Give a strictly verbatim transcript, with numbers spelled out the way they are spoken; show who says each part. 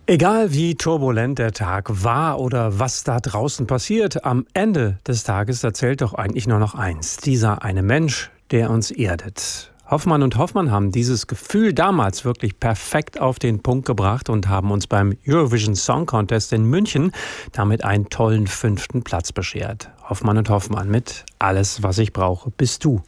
Speaker 1: Egal wie turbulent der Tag war oder was da draußen passiert, am Ende des Tages, da zählt doch eigentlich nur noch eins. Dieser eine Mensch, der uns erdet. Hoffmann und Hoffmann haben dieses Gefühl damals wirklich perfekt auf den Punkt gebracht und haben uns beim Eurovision Song Contest in München damit einen tollen fünften Platz beschert. Hoffmann und Hoffmann mit Alles, was ich brauche, bist du.